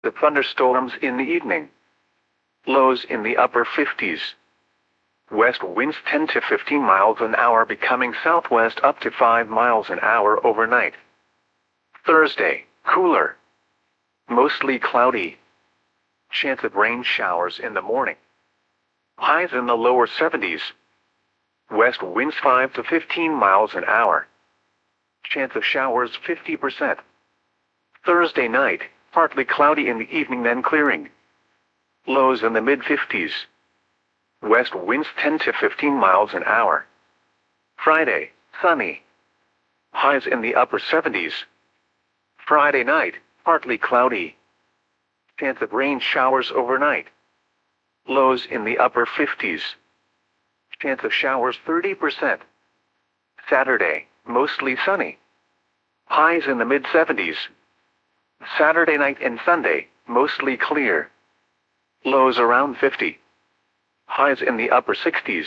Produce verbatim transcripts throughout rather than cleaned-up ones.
The thunderstorms in the evening. Lows in the upper fifties. West winds ten to fifteen miles an hour becoming southwest up to five miles an hour overnight. Thursday, cooler. Mostly cloudy. Chance of rain showers in the morning. Highs in the lower seventies. West winds five to fifteen miles an hour. Chance of showers fifty percent. Thursday night, partly cloudy in the evening then clearing. Lows in the mid fifties. West winds ten to fifteen miles an hour. Friday, sunny. Highs in the upper seventies. Friday night, partly cloudy. Chance of rain showers overnight. Lows in the upper fifties. Chance of showers thirty percent. Saturday, mostly sunny. Highs in the mid seventies. Saturday night and Sunday, mostly clear. Lows around fifty. Highs in the upper sixties.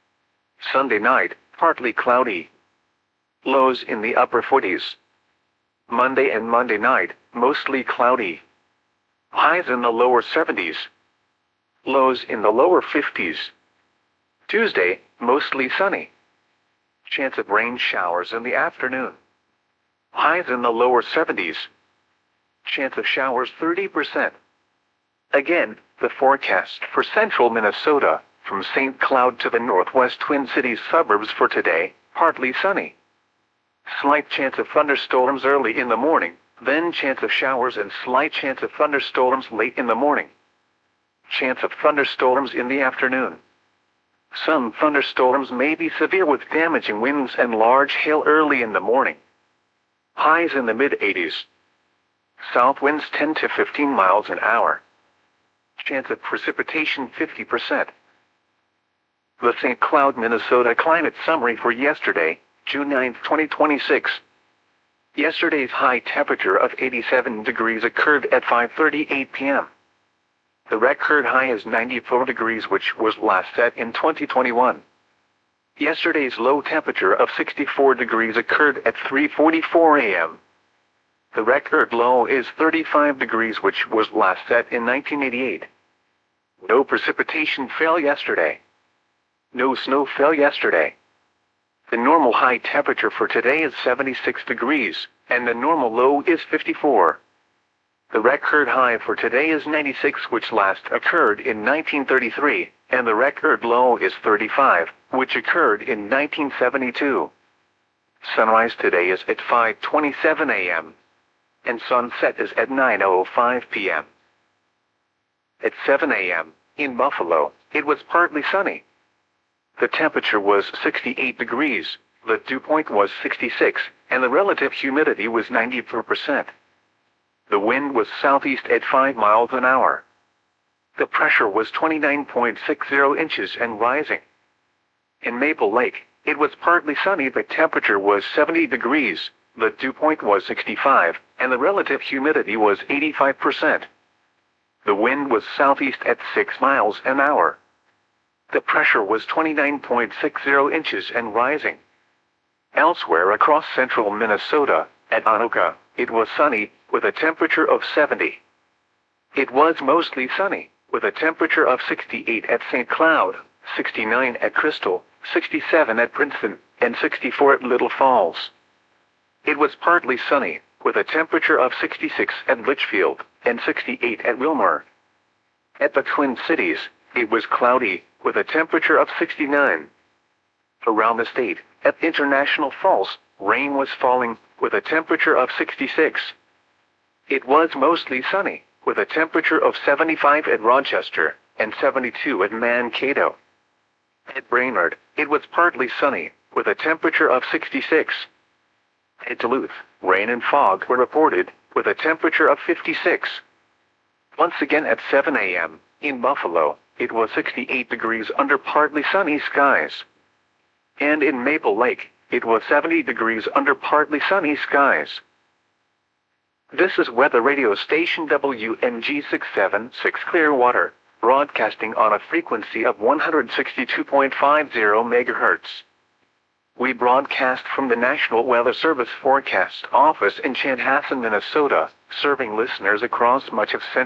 Sunday night, partly cloudy. Lows in the upper forties. Monday and Monday night, mostly cloudy. Highs in the lower seventies. Lows in the lower fifties. Tuesday, mostly sunny. Chance of rain showers in the afternoon. Highs in the lower seventies. Chance of showers thirty percent. Again, the forecast for central Minnesota, from Saint Cloud to the northwest Twin Cities suburbs for today, partly sunny. Slight chance of thunderstorms early in the morning, then chance of showers and slight chance of thunderstorms late in the morning. Chance of thunderstorms in the afternoon. Some thunderstorms may be severe with damaging winds and large hail early in the morning. Highs in the mid eighties. South winds ten to fifteen miles an hour. Chance of precipitation fifty percent. The Saint Cloud, Minnesota climate summary for yesterday, June ninth, twenty twenty-six. Yesterday's high temperature of eighty-seven degrees occurred at five thirty-eight p m The record high is ninety-four degrees, which was last set in twenty twenty-one. Yesterday's low temperature of sixty-four degrees occurred at three forty-four a m The record low is thirty-five degrees, which was last set in nineteen eighty-eight. No precipitation fell yesterday. No snow fell yesterday. The normal high temperature for today is seventy-six degrees, and the normal low is fifty-four. The record high for today is ninety-six, which last occurred in nineteen thirty-three, and the record low is thirty-five, which occurred in nineteen seventy-two. Sunrise today is at five twenty-seven a m and sunset is at nine oh five p m At seven a m in Buffalo, it was partly sunny. The temperature was sixty-eight degrees, the dew point was sixty-six, and the relative humidity was ninety-four percent. The wind was southeast at five miles an hour. The pressure was twenty-nine point six zero inches and rising. In Maple Lake, it was partly sunny. The temperature was seventy degrees, the dew point was sixty-five, and the relative humidity was eighty-five percent. The wind was southeast at six miles an hour. The pressure was twenty-nine point six zero inches and rising. Elsewhere across central Minnesota, at Anoka, it was sunny, with a temperature of seventy. It was mostly sunny, with a temperature of sixty-eight at Saint Cloud, sixty-nine at Crystal, sixty-seven at Princeton, and sixty-four at Little Falls. It was partly sunny, with a temperature of sixty-six at Litchfield, and sixty-eight at Wilmer. At the Twin Cities, it was cloudy, with a temperature of sixty-nine. Around the state, at International Falls, rain was falling, with a temperature of sixty-six. It was mostly sunny, with a temperature of seventy-five at Rochester, and seventy-two at Mankato. At Brainerd, it was partly sunny, with a temperature of sixty-six. At Duluth, rain and fog were reported, with a temperature of fifty-six. Once again at seven a m, in Buffalo, it was sixty-eight degrees under partly sunny skies. And in Maple Lake, it was seventy degrees under partly sunny skies. This is weather radio station W M G six seven six Clearwater, broadcasting on a frequency of one hundred sixty-two point five zero megahertz. We broadcast from the National Weather Service Forecast Office in Chanhassen, Minnesota, serving listeners across much of Central